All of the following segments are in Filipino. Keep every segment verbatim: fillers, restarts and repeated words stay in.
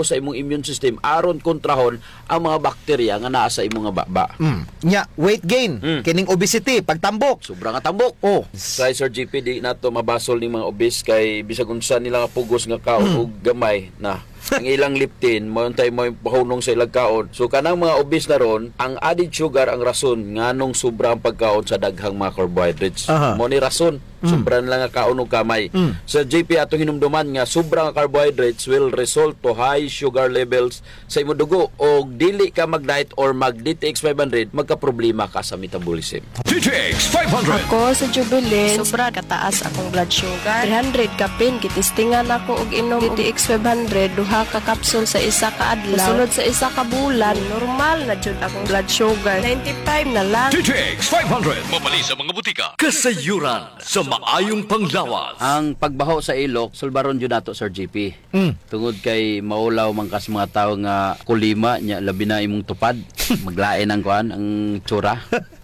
focus sa imong immune system aron kontrahon ang mga bakterya nga naa sa imong nga baba. Mm. Nya, weight gain, Mm. kining obesity, pagtambok. Sobra nga tambok. Oh. Kay Sir G P, di nato mabasol ni mga obese kay bisag unsa nila nga pugos nga kaon og gamay na ang ilang liptin mo tay mo pahunong sa ilang kaon. So kanang mga obese na ron, ang added sugar ang rason nganong sobra ang pagkaon sa daghang mga carbohydrates. Aha. Mo ni rason. Sobra na lang nga kaon og kamay. Mm. Sa J P atong hinumduman nga sobra nga carbohydrates will result to high sugar levels sa imong dugo og dili ka mag-diet or mag-D T X five hundred magka-problema ka sa metabolism. D T X five hundred. Ako sa Jubilee, sobra kataas akong blood sugar. three hundred kapin, kitistingan ako og inom D T X five hundred, duha ka kapsul sa isa ka adlaw. Sunod sa isa ka bulan, normal na jud akong blood sugar. ninety-five na lang. D T X five hundred. Mabali sa mga butika. Kasayuran sa maayong panglawas. Ang pagbaho sa ilok, sulbaron yun nato, Sir G P. Mm. Tungod kay maulaw man kas mga tao nga kulima, nya labi na imong tupad. Maglain ang kuan, ang tsura.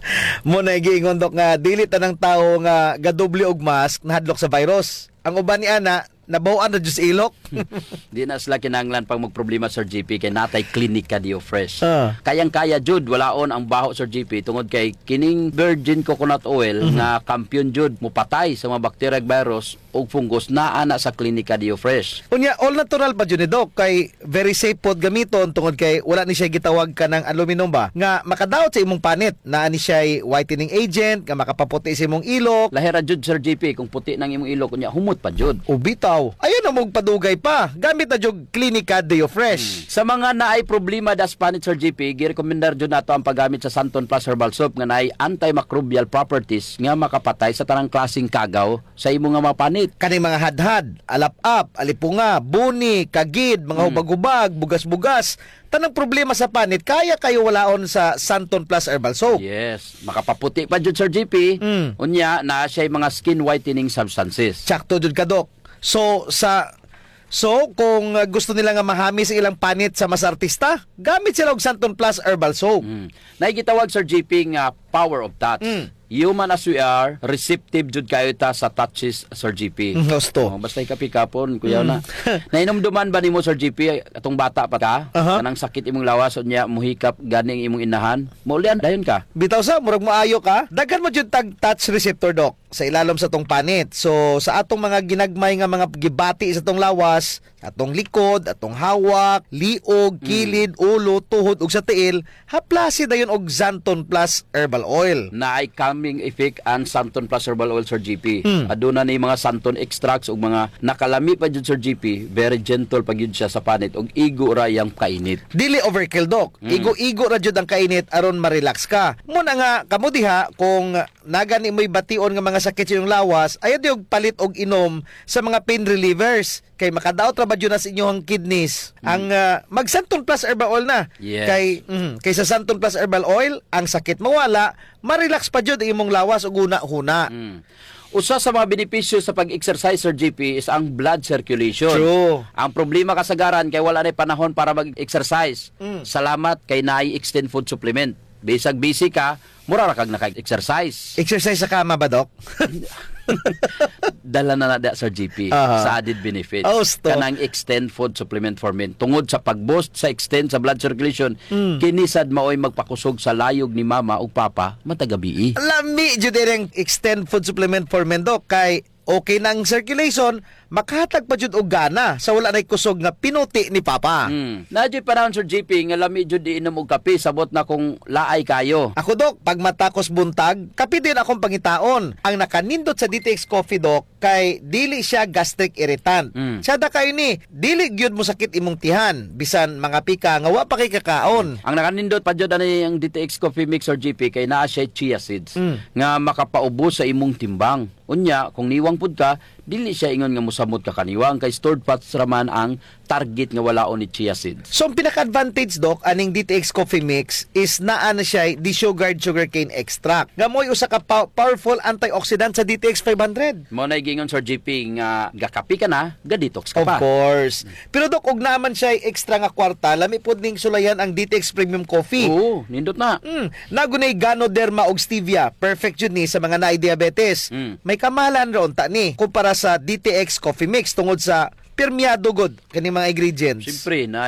Mo na giingon dok nga dili tanang tawo nga gadoble og mask nahadlok sa virus. Ang uban ni ana nabawan na jud sa ilok. Di na sila kinahanglan pag magproblema, Sir G P, kay natay klinika Dio Fresh. Ah. Kayang-kaya jud walaon ang baho, Sir G P, tungod kay kining virgin coconut oil Mm-hmm. nga kampiyon jud mupatay sa mga bacteria, virus ug fungus naa na sa klinika Dio Fresh. Unya all natural pa jud ni dok kay very safe pod gamiton tungod kay wala ni siya gitawag ka ng aluminum ba nga makadaot sa imong panit naa ni siya whitening agent nga makapaputi sa imong ilok. Lahira jud, Sir G P, kung puti nang imong ilok unya humot pa jud. Ubitaw. Ayun na mong padugay pa. Gamit na jog Clinica Deo Fresh. Sa mga naay problema das panit, Sir G P, girekomendar jud nato ang paggamit sa Santon Plus Herbal Soap nga naay antimicrobial properties nga makapatay sa tanang klaseng kagaw sa imong nga mga panit. Kani mga hadhad, alap-ap, alipunga, buni, kagid, mga hubag-hubag, bugas-bugas. Tanang problema sa panit, kaya kayo walaon sa Santon Plus Herbal Soap. Yes, makapaputi pa jud, Sir G P. Mm. Unya na siya mga skin whitening substances. Tsakto jud ka, Dok. So, sa... So, kung uh, gusto nila nga mahami sa ilang panit sa mas artista, gamit sila og Santon Plus Herbal Soap. Mm. Naigitawag, Sir G P, nga power of touch. Mm. Human as we are, receptive jud kayo ta sa touches, Sir G P. Mm, gusto. Oh, basta ikapikapon, kuya na. Nainomduman ba nimo, Sir G P, atong bata pa ka? Aha. Kanang sakit imong lawas unya muhikap ganing imong inahan. Maulian dayon ka. Bitaw sa, murag mo ayo ka. Daghan mo jud tag touch receptor, Dok, sa ilalom sa tong panit. So, sa atong mga ginagmay nga mga gibati sa tong lawas, atong likod, atong hawak, liog, kilid, ulo, tuhod ug sa tiil, haplasi dayon og Santon Plus Herbal Oil. Na ay calming effect ang Santon Plus Herbal Oil, Sir G P. Mm. Aduna ni mga Santon extracts ug mga nakalami pa jud, Sir G P. Very gentle pag yun siya sa panit ug igo ra yang kainit. Dili overkill, Dok. Mm. Igo-igo ra jud ang kainit aron ma-relax ka. Muna nga kamo diha kung nagani mo'y bation nga mga sakit sa iyong lawas, ayaw di og palit og inom sa mga pain relievers kay makadaot ra ba jud na sa inyong kidneys. Mm. Ang uh, mag Santon Plus Herbal Oil na. Yes. Kay mm, kay sa Santon Plus Herbal Oil, ang sakit mawala, ma-relax pa jud ang imong lawas ug una-huna. Mm. Usa sa mga benepisyo sa pag-exercise, Sir G P, is ang blood circulation. True. Ang problema kasagaran kay wala na panahon para mag-exercise. Mm. Salamat kay naay extend food supplement. Bisag busy ka, mura ra kag naka-exercise. Exercise sa kama ba, Dok? Dala na na da, Sir G P, Aha. sa added benefits. Oh, stop. Kanang extend food supplement for men. Tungod sa pag-boost sa extend sa blood circulation, Mm. kinisad maoy magpakusog sa layog ni mama ug papa matagabi. Lami jud ang extend food supplement for men, Dok, kay okay nang circulation, makahatag pa jud og gana sa wala nay kusog nga pinuti ni Papa. Mm. Nadyo panahon, Sir G P, nga lami jud di inom og kape, sabot na kung laay kayo. Ako, Dok, pag matakos buntag, kape din akong pangitaon. Ang nakanindot sa D T X Coffee, Dok, kay dili siya gastric irritant. Mm. Siya da kay ni, dili gyud mo sakit imong tihan, bisan mga pika nga wa pa kay kakaon. Ang nakanindot pa jud ani ang D T X Coffee Mix, Sir G P, kay naa siya chia seeds Mm. nga makapaubos sa imong timbang. Unya, kung niwang pud ka, dili siya ingon nga mosamot ka kaniwang kay stored fats raman ang target nga walaon ni chia seeds. So, ang pinaka-advantage, Dok, aning D T X Coffee Mix is naa na siya desugared sugarcane extract. Nga mo'y usa ka pa- powerful antioxidant sa D T X five hundred. Mo na gingon, Sir G P, nga gakapi ka na, ga-detox ka Of pa. course. Pero, Dok, og naman siya extra nga kwarta, lami pod ning sulayan ang D T X Premium Coffee. Oo, nindot na. Mm, nagunay Ganoderma og stevia. Perfect yun ni sa mga naay diabetes. Mm. May kamahalan ron ta ni kumpara sa D T X Coffee Mix tungod sa permeado god kani mga ingredients. Siyempre, na